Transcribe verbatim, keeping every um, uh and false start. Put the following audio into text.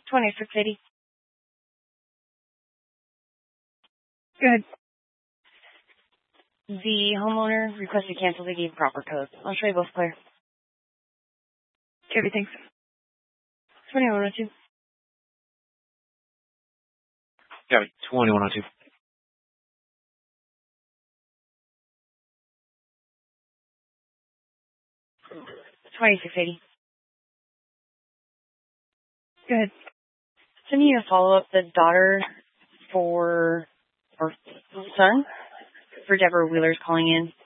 twenty-six eighty. Good. The homeowner requested to cancel. They gave proper code. I'll show you both clear. Okay, thanks. twenty-one oh two. Got it. twenty-one oh two. twenty-six eighty. Good. Sending you a follow-up. The daughter for, or son for Deborah Wheeler's calling in.